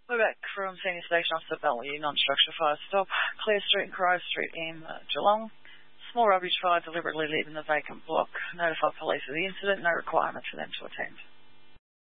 We're back from Senior Station Officer Bellevue, non-structure fire stop, Clare Street and Crowe Street in Geelong. Small rubbish fire deliberately lit in the vacant block. Notify police of the incident, no requirement for them to attend.